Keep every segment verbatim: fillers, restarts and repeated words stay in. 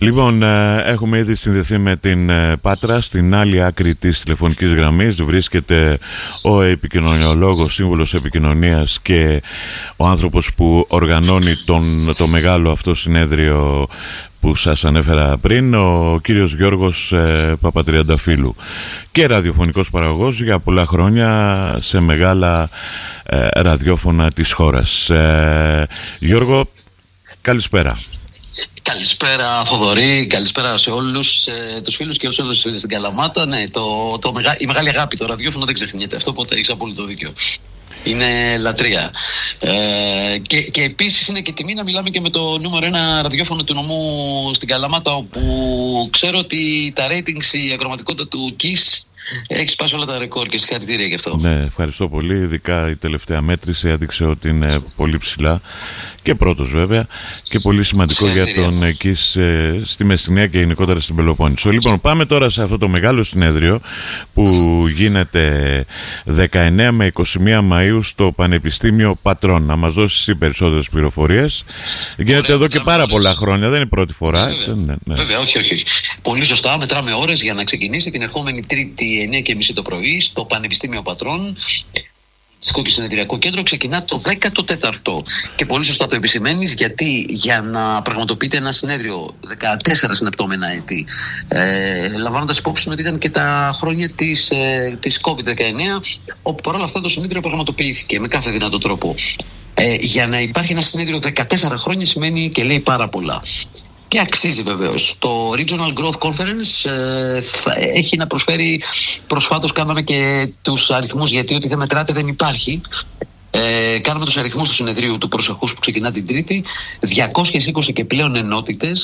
Λοιπόν, έχουμε ήδη συνδεθεί με την Πάτρα. Στην άλλη άκρη της τηλεφωνικής γραμμής βρίσκεται ο επικοινωνιολόγος, σύμβουλος επικοινωνίας και ο άνθρωπος που οργανώνει τον, το μεγάλο αυτό συνέδριο που σας ανέφερα πριν, ο κύριος Γιώργος ε, Παπατριανταφύλου, και ραδιοφωνικός παραγωγός για πολλά χρόνια σε μεγάλα ε, ραδιόφωνα της χώρας. Ε, Γιώργο, καλησπέρα. Καλησπέρα Θοδωρή, καλησπέρα σε όλους ε, τους φίλους και όσους όλους τους φίλους στην Καλαμάτα. Ναι, το, το, μεγα, η μεγάλη αγάπη, το ραδιόφωνο δεν ξεχνιέται, αυτό οπότε έχεις απόλυτο δίκιο. Είναι λατρεία. Ε, και, και επίσης είναι και τιμή να μιλάμε και με το νούμερο ένα ραδιόφωνο του νομού στην Καλαμάτα, όπου ξέρω ότι τα ratings, η ακροματικότητα του Kiss έχει σπάσει όλα τα ρεκόρ, και συγχαρητήρια γι' αυτό. Ναι, ευχαριστώ πολύ. Ειδικά η τελευταία μέτρηση έδειξε ότι είναι πολύ ψηλά. Και πρώτος βέβαια, και πολύ σημαντικό για τον εκεί στη Μεσσηνία και γενικότερα στην Πελοπόννησο. Λοιπόν, πάμε τώρα σε αυτό το μεγάλο συνέδριο που γίνεται δεκαεννέα με είκοσι μία Μαΐου στο Πανεπιστήμιο Πατρών. Να μας δώσεις εσύ περισσότερες πληροφορίες. Γίνεται εδώ και πάρα πολλά χρόνια, δεν είναι πρώτη φορά. Βέβαια, ναι, ναι. βέβαια όχι, όχι, όχι. Πολύ σωστά, μετράμε ώρες για να ξεκινήσει την ερχόμενη Τρίτη εννιά και μισή το πρωί στο Πανεπιστήμιο Πατρών. Και Συνεδριακό Κέντρο ξεκινά το δέκατο τέταρτο. Και πολύ σωστά το επισημαίνεις, γιατί για να πραγματοποιείται ένα συνέδριο δεκατέσσερα συνεπτόμενα έτη, ε, λαμβάνοντας υπόψη ότι ήταν και τα χρόνια της, ε, της κόβιντ δεκαεννέα, όπου παρόλα αυτά το συνέδριο πραγματοποιήθηκε με κάθε δυνατό τρόπο. Ε, για να υπάρχει ένα συνέδριο δεκατέσσερα χρόνια σημαίνει και λέει πάρα πολλά. Και αξίζει βεβαίως. Το Regional Growth Conference ε, θα έχει να προσφέρει, προσφάτως κάναμε και τους αριθμούς, γιατί ό,τι δεν μετράτε δεν υπάρχει. Ε, κάναμε τους αριθμούς του συνεδρίου του προσεχούς που ξεκινά την Τρίτη, διακόσιες είκοσι και πλέον ενότητες,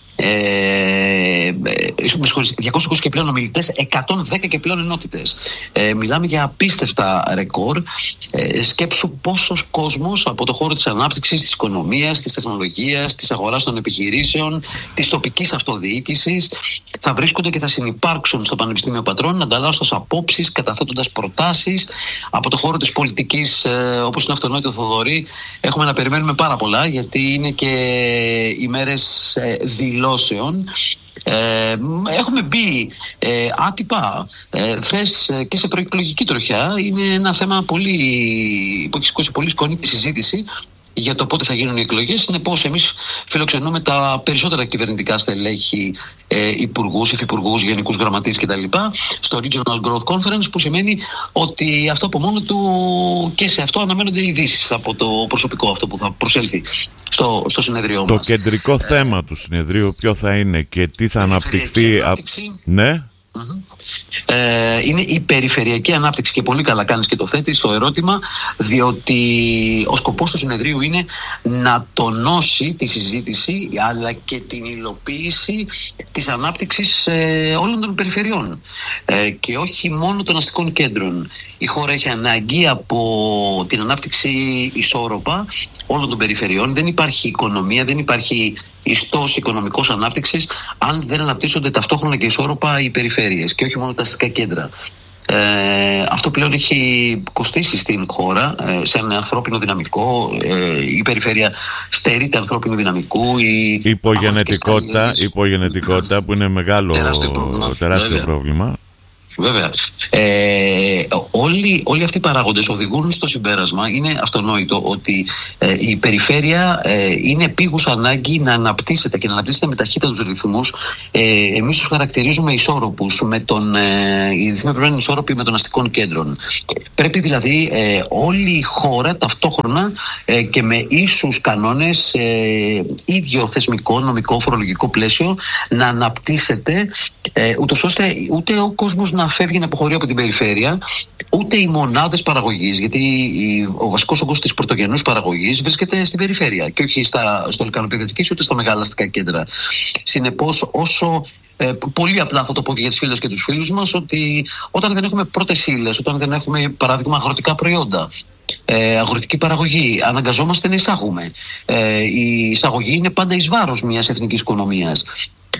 Ε, διακόσιους είκοσι και πλέον ομιλητές, εκατόν δέκα και πλέον ενότητες. Ε, μιλάμε για απίστευτα ρεκόρ. Ε, σκέψου πόσος κόσμος από το χώρο της ανάπτυξης, της οικονομίας, της τεχνολογίας, της αγοράς των επιχειρήσεων, της τοπικής αυτοδιοίκησης θα βρίσκονται και θα συνυπάρξουν στο Πανεπιστήμιο Πατρών, ανταλλάσσοντας απόψεις, καταθέτοντας προτάσεις. Από το χώρο της πολιτικής, ε, όπως είναι αυτονόητο Θοδωρή, έχουμε να περιμένουμε πάρα πολλά, γιατί είναι και ημέρες ε, δηλώσεων. Ε, έχουμε μπει ε, άτυπα ε, θες, ε, και σε προεκλογική τροχιά. Είναι ένα θέμα πολύ, που έχει σηκώσει πολύ σκόνη και συζήτηση για το πότε θα γίνουν οι εκλογές. Συνεπώς, εμείς φιλοξενούμε τα περισσότερα κυβερνητικά στελέχη, ε, υπουργούς, υφυπουργούς, γενικούς γραμματείς κτλ. Στο Regional Growth Conference, που σημαίνει ότι αυτό από μόνο του, και σε αυτό αναμένονται ειδήσεις από το προσωπικό αυτό που θα προσέλθει στο, στο συνεδριό το μας. Το κεντρικό ε, θέμα του συνεδρίου ποιο θα είναι και τι θα αναπτυχθεί? Α... Ναι. Mm-hmm. Ε, είναι η περιφερειακή ανάπτυξη, και πολύ καλά κάνεις και το θέτεις το ερώτημα, διότι ο σκοπός του συνεδρίου είναι να τονώσει τη συζήτηση αλλά και την υλοποίηση της ανάπτυξης ε, όλων των περιφερειών, ε, και όχι μόνο των αστικών κέντρων. Η χώρα έχει ανάγκη από την ανάπτυξη ισόρροπα όλων των περιφερειών. Δεν υπάρχει οικονομία, δεν υπάρχει ιστός οικονομικός ανάπτυξης αν δεν αναπτύσσονται ταυτόχρονα και ισόρροπα οι περιφέρειες και όχι μόνο τα αστικά κέντρα. Ε, αυτό πλέον έχει κοστίσει στην χώρα, ε, σε ένα ανθρώπινο δυναμικό. Ε, η περιφέρεια στερείται ανθρώπινου δυναμικού. Η υπογενετικότητα, υπογενετικότητα που είναι μεγάλο τεράστιο πρόβλημα. Τεράστιο πρόβλημα. Βέβαια. Ε, όλοι, όλοι αυτοί οι παράγοντες οδηγούν στο συμπέρασμα, είναι αυτονόητο, ότι ε, η περιφέρεια ε, είναι επίγουσα ανάγκη να αναπτύσσεται και να αναπτύσσεται με ταχύτητα τους ρυθμούς. Ε, εμείς τους χαρακτηρίζουμε ισόρροπους, με τον, ε, οι ρυθμοί πρέπει να είναι ισόρροποι με των αστικών κέντρων. Πρέπει δηλαδή ε, όλη η χώρα ταυτόχρονα ε, και με ίσους κανόνες, ε, ίδιο θεσμικό, νομικό, φορολογικό πλαίσιο, να αναπτύσσεται, ε, ούτως ώστε ούτε ο κόσμος να να φεύγει, να αποχωρεί από την περιφέρεια, ούτε οι μονάδες παραγωγής, γιατί ο βασικός όγκος της πρωτογενούς παραγωγής βρίσκεται στην περιφέρεια και όχι στα, στο λικανοπαιδευτικής ούτε στα μεγάλα αστικά κέντρα. Συνεπώς, όσο ε, πολύ απλά θα το πω και για τις φίλες και τους φίλους μας, ότι όταν δεν έχουμε πρώτες ύλες, όταν δεν έχουμε παράδειγμα αγροτικά προϊόντα, Ε, αγροτική παραγωγή, αναγκαζόμαστε να εισάγουμε. Ε, η εισαγωγή είναι πάντα εις βάρος μιας εθνικής οικονομίας.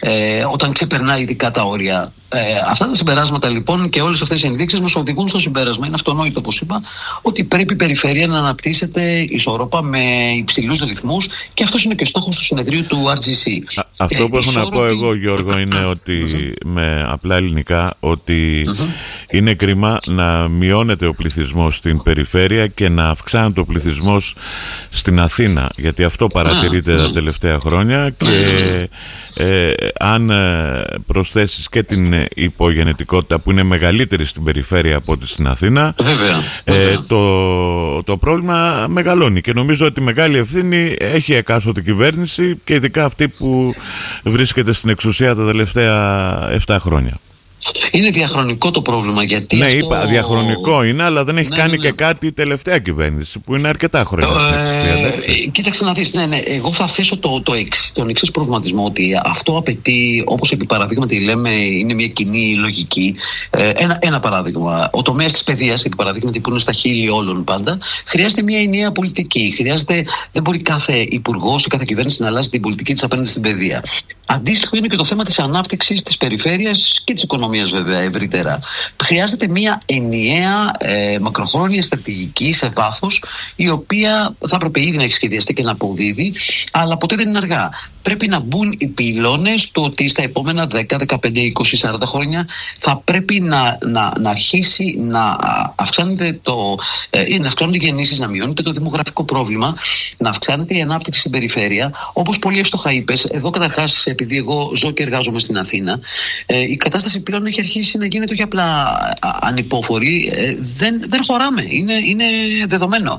ε, όταν ξεπερνάει ειδικά τα όρια. Ε, αυτά τα συμπεράσματα λοιπόν και όλες αυτές οι ενδείξεις μας οδηγούν στο συμπέρασμα, είναι αυτονόητο όπως είπα, ότι πρέπει η περιφέρεια να αναπτύσσεται ισόρροπα με υψηλούς ρυθμούς, και αυτός είναι και ο στόχος του συνεδρίου του αρ τζι σι. Α, αυτό ε, που έχω ισόρροπη... να πω εγώ, Γιώργο, είναι ότι με απλά ελληνικά ότι είναι κρίμα να μειώνεται ο πληθυσμός στην περιφέρεια και να αυξάνεται ο πληθυσμός στην Αθήνα, γιατί αυτό παρατηρείται τα τελευταία χρόνια, και ε, αν προσθέσεις και την υπογενετικότητα που είναι μεγαλύτερη στην περιφέρεια από ό,τι στην Αθήνα, βέβαια, ε, βέβαια. Το, το πρόβλημα μεγαλώνει, και νομίζω ότι μεγάλη ευθύνη έχει εκάστοτε κυβέρνηση, και ειδικά αυτή που βρίσκεται στην εξουσία τα τελευταία επτά χρόνια. Είναι διαχρονικό το πρόβλημα, γιατί. Ναι, αυτό... είπα, διαχρονικό είναι, αλλά δεν έχει ναι, κάνει ναι, ναι. και κάτι η τελευταία κυβέρνηση, που είναι αρκετά χρόνια. Ε, ε, κοίταξε να δεις, ναι, ναι. Εγώ θα θέσω το, το εξ, τον εξής προβληματισμό, ότι αυτό απαιτεί, όπως επί παραδείγματι λέμε, είναι μια κοινή λογική. Ε, ένα, ένα παράδειγμα. Ο τομέας της παιδείας, επί παραδείγματι, που είναι στα χείλη όλων πάντα, χρειάζεται μια ενιαία πολιτική. Χρειάζεται, δεν μπορεί κάθε υπουργός ή κάθε κυβέρνηση να αλλάζει την πολιτική της απέναντι στην παιδεία. Αντίστοιχο είναι και το θέμα της ανάπτυξης της περιφέρειας και της οικονομίας, βέβαια, ευρύτερα. Χρειάζεται μια ενιαία ε, μακροχρόνια στρατηγική σε βάθος, η οποία θα έπρεπε ήδη να έχει σχεδιαστεί και να αποδίδει, αλλά ποτέ δεν είναι αργά. Πρέπει να μπουν οι πυλώνες του ότι στα επόμενα δέκα, δεκαπέντε, είκοσι, σαράντα χρόνια θα πρέπει να, να, να αρχίσει να αυξάνεται το, ε, να αυξάνονται οι γεννήσεις, να μειώνεται το δημογραφικό πρόβλημα, να αυξάνεται η ανάπτυξη στην περιφέρεια. Όπως πολύ εύστοχα είπες, εδώ καταρχάς, επειδή εγώ ζω και εργάζομαι στην Αθήνα, ε, η κατάσταση πλέον έχει αρχίσει να γίνεται όχι απλά ανυπόφορη, ε, δεν, δεν χωράμε, είναι, είναι δεδομένο.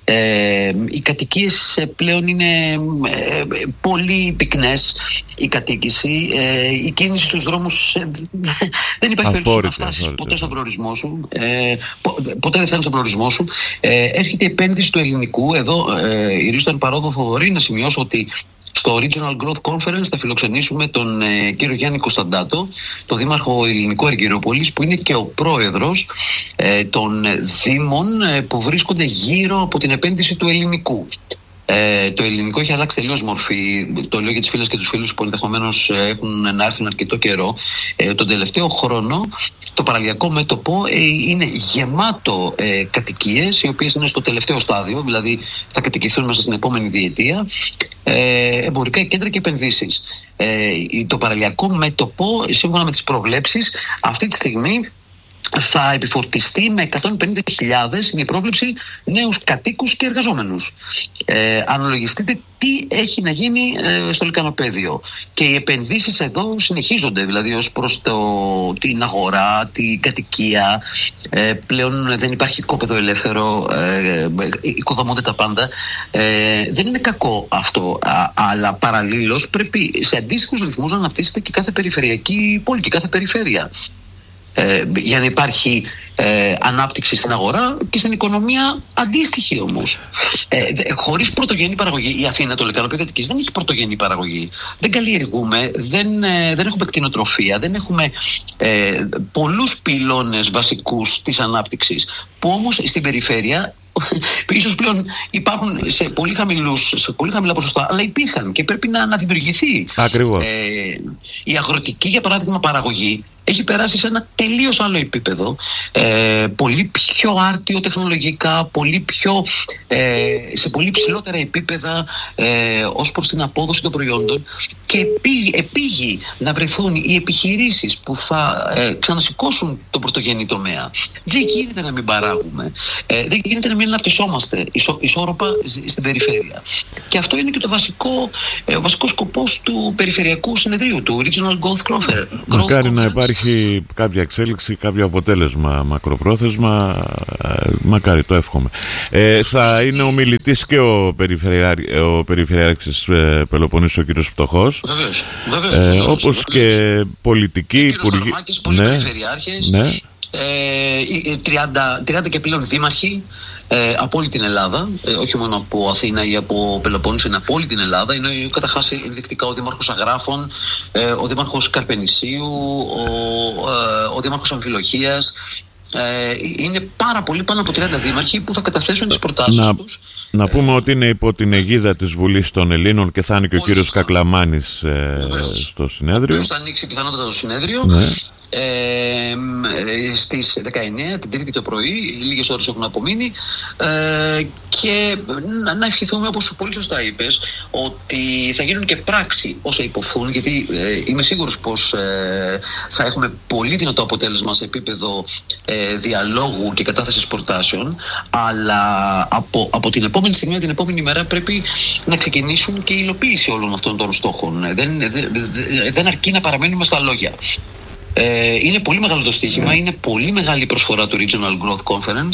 Ε, οι κατοικίες πλέον είναι ε, πολύ πυκνές, η κατοίκηση, ε, η κίνηση στους δρόμους, ε, δεν υπάρχει περίπτωση να φτάσεις ποτέ στον προορισμό σου, ε, πο, ποτέ δεν φτάνεις στον προορισμό σου. Ε, έρχεται η επένδυση του ελληνικού. Εδώ ε, η Ρίστον Παρόδο φοβορεί να σημειώσω ότι στο Regional Growth Conference θα φιλοξενήσουμε τον ε, κύριο Γιάννη Κωνσταντάτο, τον Δήμαρχο Ελληνικού Αργυρούπολης, που είναι και ο πρόεδρος ε, των Δήμων ε, που βρίσκονται γύρω από την επένδυση του ελληνικού. Ε, το ελληνικό έχει αλλάξει τελείως μορφή. Το λέω για τις φίλες και τους φίλους που ενδεχομένως έχουν να έρθουν αρκετό καιρό. Ε, τον τελευταίο χρόνο το παραλιακό μέτωπο ε, είναι γεμάτο ε, κατοικίες, οι οποίες είναι στο τελευταίο στάδιο, δηλαδή θα κατοικηθούν μέσα στην επόμενη διετία, ε, εμπορικά κέντρα και επενδύσεις. Ε, το παραλιακό μέτωπο, σύμφωνα με τις προβλέψεις, αυτή τη στιγμή θα επιφορτιστεί με εκατόν πενήντα χιλιάδες, είναι η πρόβλεψη, νέους κατοίκους και εργαζόμενους. Ε, αναλογιστείτε τι έχει να γίνει ε, στο λικανοπαίδιο. Και οι επενδύσεις εδώ συνεχίζονται, δηλαδή ως προς το, την αγορά, την κατοικία. Ε, πλέον δεν υπάρχει οικόπεδο ελεύθερο, ε, οικοδομούνται τα πάντα. Ε, δεν είναι κακό αυτό, α, αλλά παραλλήλως πρέπει σε αντίστοιχους ρυθμούς να αναπτύσσεται και κάθε περιφερειακή πόλη και κάθε περιφέρεια. Ε, για να υπάρχει ε, ανάπτυξη στην αγορά και στην οικονομία αντίστοιχη όμως. Ε, χωρίς πρωτογενή παραγωγή, η Αθήνα, το λεκανοπαίδιο κατοικίας, δεν έχει πρωτογενή παραγωγή. Δεν καλλιεργούμε, δεν, ε, δεν έχουμε κτηνοτροφία, δεν έχουμε ε, πολλούς πυλώνες βασικούς της ανάπτυξης, που όμως στην περιφέρεια ίσως πλέον υπάρχουν σε πολύ, χαμηλούς, σε πολύ χαμηλά ποσοστά, αλλά υπήρχαν και πρέπει να, να δημιουργηθεί. Ακριβώς. Ε, η αγροτική, για παράδειγμα, παραγωγή έχει περάσει σε ένα τελείως άλλο επίπεδο, ε, πολύ πιο άρτιο τεχνολογικά, πολύ πιο, ε, σε πολύ ψηλότερα επίπεδα ε, ως προς την απόδοση των προϊόντων, και επί, επίγει να βρεθούν οι επιχειρήσεις που θα ε, ξανασηκώσουν τον πρωτογενή τομέα. Δεν γίνεται να μην παράγουμε, ε, δεν γίνεται να μην αναπτυσσόμαστε ισο, ισόρροπα στην περιφέρεια. Και αυτό είναι και το βασικό, ε, ο βασικός σκοπός του Περιφερειακού Συνεδρίου, του Regional Growth Conference. Μακάρι να υπάρχει κάποια εξέλιξη, κάποιο αποτέλεσμα μακροπρόθεσμα, μακάρι, το εύχομαι. Ε, θα είναι ο μιλητής και ο, περιφερειάρχης, ο Περιφερειάρχης ε, Πελοποννήσου, ο κύριος Πτωχός. Βεβαίως, βεβαίως, ε, όπως βεβαίως. Και πολιτικοί υπουργοί, πολλοί ναι, περιφερειάρχες, ναι. ε, τριάντα, τριάντα και πλέον δήμαρχοι Ε, από όλη την Ελλάδα, ε, όχι μόνο από Αθήνα ή από Πελοπόννησο, είναι από όλη την Ελλάδα. Είναι καταρχάς ενδεικτικά ο Δήμαρχος Αγράφων, ε, ο Δήμαρχος Καρπενησίου, ο, ε, ο Δήμαρχος Αμφιλοχίας, Ε, είναι πάρα πολύ, πάνω από τριάντα δήμαρχοι που θα καταθέσουν τις προτάσεις να, τους. Να πούμε ε, ότι είναι υπό την αιγίδα της Βουλής των Ελλήνων και θα είναι και ο κύριος Κακλαμάνης ε, στο συνέδριο. Ποιος θα ανοίξει πιθανότατα το συνέδριο. Ναι. Ε, στις δεκαεννέα, την Τρίτη το πρωί, λίγες ώρες έχουν απομείνει, ε, και να, να ευχηθούμε, όπως πολύ σωστά είπες, ότι θα γίνουν και πράξη όσα υποθούν, γιατί ε, είμαι σίγουρος πως ε, θα έχουμε πολύ δυνατό αποτέλεσμα σε επίπεδο ε, διαλόγου και κατάθεσης προτάσεων, αλλά από, από την επόμενη στιγμή, την επόμενη μέρα πρέπει να ξεκινήσουν και η υλοποίηση όλων αυτών των στόχων. Δεν, δεν, δεν αρκεί να παραμένουμε στα λόγια. Ε, είναι πολύ μεγάλο το στοίχημα, είναι πολύ μεγάλη η προσφορά του Regional Growth Conference.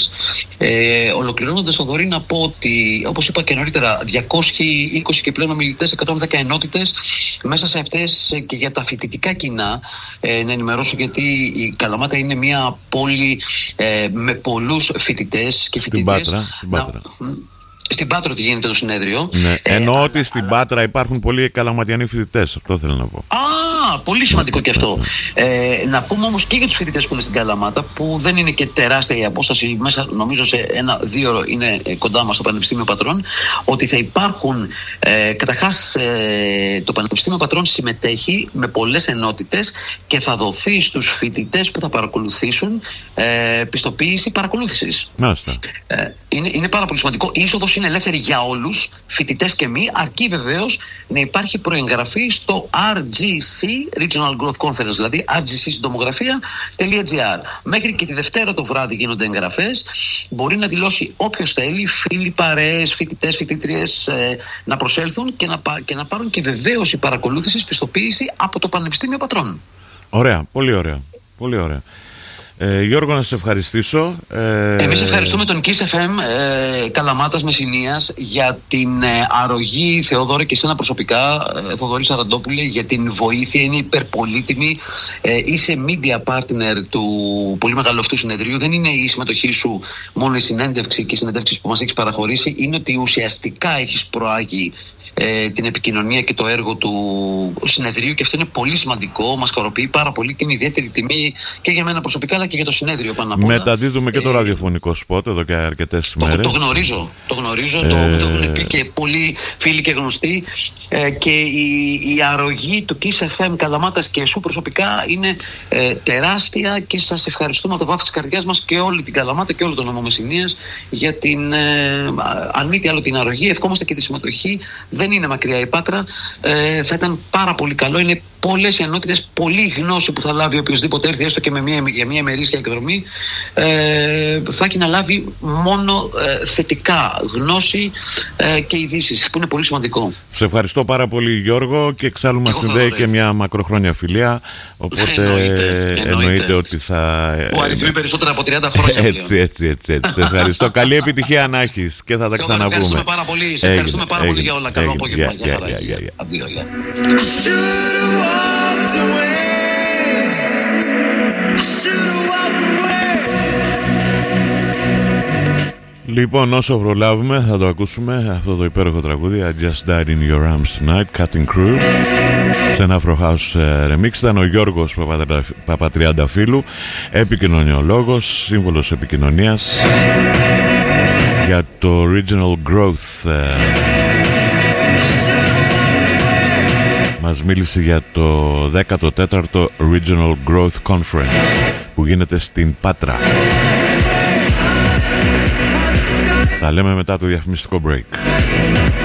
Ε, ολοκληρώνοντας, Θοδωρή, να πω ότι, όπως είπα και νωρίτερα, διακόσιοι είκοσι και πλέον ομιλητές, εκατόν δέκα ενότητες μέσα σε αυτές, και για τα φοιτητικά κοινά, ε, να ενημερώσω, γιατί η Καλαμάτα είναι μια πόλη ε, με πολλούς φοιτητές και φοιτητές. Στην Πάτρα. Στην Πάτρα ότι γίνεται το συνέδριο. Ναι. Ε, Εννοώ ότι στην αλλά... Πάτρα υπάρχουν πολλοί καλαματιανοί φοιτητές. Αυτό θέλω να πω. Α, πολύ σημαντικό και αυτό. Ε, να πούμε όμως και για τους φοιτητές που είναι στην Καλαμάτα, που δεν είναι και τεράστια η απόσταση, μέσα νομίζω σε ένα-δύο ώρο είναι κοντά μας στο Πανεπιστήμιο Πατρών, ότι θα υπάρχουν, ε, καταρχάς ε, το Πανεπιστήμιο Πατρών συμμετέχει με πολλές ενότητες και θα δοθεί στους φοιτητές που θα παρακολουθήσουν ε, πιστοποίηση παρακολούθησης. Μάλιστα. Ε, είναι, είναι πάρα πολύ σημαντικό. Η είσοδος είναι ελεύθερη για όλους, φοιτητές και μη, αρκεί βεβαίως να υπάρχει προεγγραφή στο αρ τζι σι, Regional Growth Conference, δηλαδή αρ τζι σι συντομογραφία.gr. Μέχρι και τη Δευτέρα το βράδυ γίνονται εγγραφές. Μπορεί να δηλώσει όποιος θέλει, φίλοι, παρέες, φοιτητές, φοιτήτριες, ε, να προσέλθουν και να, και να πάρουν και βεβαίως η παρακολούθηση, πιστοποίηση από το Πανεπιστήμιο Πατρών. Ωραία, πολύ ωραία. Πολύ ωραία. Ε, Γιώργο, να σε ευχαριστήσω. Ε... Εμείς ευχαριστούμε τον Kiss εφ εμ ε, Καλαμάτας Μεσσηνίας για την ε, αρρωγή, Θεοδόρε, και εσένα προσωπικά, ε, Θοδωρή Σαραντόπουλε, για την βοήθεια. Είναι υπερπολίτιμη. Ε, είσαι media partner του πολύ μεγάλου αυτού συνεδρίου. Δεν είναι η συμμετοχή σου μόνο η συνέντευξη και οι συνεντεύξεις που μας έχεις παραχωρήσει. Είναι ότι ουσιαστικά έχεις προάγει Ε, την επικοινωνία και το έργο του συνεδρίου, και αυτό είναι πολύ σημαντικό, μας χαροποιεί πάρα πολύ και είναι ιδιαίτερη τιμή και για μένα προσωπικά αλλά και για το συνέδριο πάνω απ' όλα. Μεταδίδουμε και το ε, ραδιοφωνικό σπότ εδώ και αρκετές ημέρες. Το, το γνωρίζω, το γνωρίζω, ε, το, το έχουν πει και πολλοί φίλοι και γνωστοί, ε, και η, η αρρωγή του Kiss εφ εμ Καλαμάτας και σου προσωπικά είναι ε, τεράστια, και σας ευχαριστούμε από το βάθος της καρδιάς μας και όλη την Καλαμάτα και όλο τον νομό Μεσσηνίας για την, ε, αν μη τι άλλο, την αρρωγή. Ευχόμαστε και τη συμμετοχή. Δεν είναι μακριά η Πάτρα, ε, θα ήταν πάρα πολύ καλό. Είναι πολλές οι ενότητες, πολλή γνώση που θα λάβει οποιοδήποτε έρθει, έστω και με μια, για μια ημερήσια εκδρομή. Ε, θα έχει να λάβει μόνο ε, θετικά γνώση ε, και ειδήσεις, που είναι πολύ σημαντικό. Σε ευχαριστώ πάρα πολύ, Γιώργο, και εξάλλου μας συνδέει και μια μακροχρόνια φιλία. Οπότε εννοείται, εννοείται. εννοείται ότι θα. Που αριθμεί περισσότερα από τριάντα χρόνια. Έτσι, έτσι, έτσι, έτσι. Σε ευχαριστώ. Καλή επιτυχία να έχεις και θα τα ξαναπούμε. Σε ευχαριστούμε πάρα πολύ, σε ευχαριστούμε πάρα πολύ για όλα. Καλό απόγευμα. Γεια χαρά. Αντίο, γεια. Λοιπόν, όσο προλάβουμε θα το ακούσουμε αυτό το υπέροχο τραγούδι I Just Died in Your Arms Tonight, Cutting Crew, σε ένα Afro House remix. Ήταν ο Γιώργος Παπατριανταφύλου, επικοινωνιολόγος, σύμβολος επικοινωνίας για το Regional Growth. Μας μίλησε για το δέκατο τέταρτο Regional Growth Conference που γίνεται στην Πάτρα. Τα λέμε μετά το διαφημιστικό break.